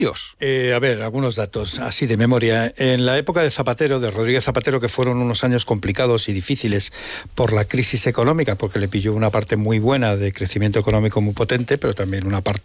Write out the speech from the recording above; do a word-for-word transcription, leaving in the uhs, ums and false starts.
Eh, a ver, algunos datos así de memoria. En la época de Zapatero, de Rodríguez Zapatero, que fueron unos años complicados y difíciles por la crisis económica, porque le pilló una parte muy buena de crecimiento económico muy potente, pero también una parte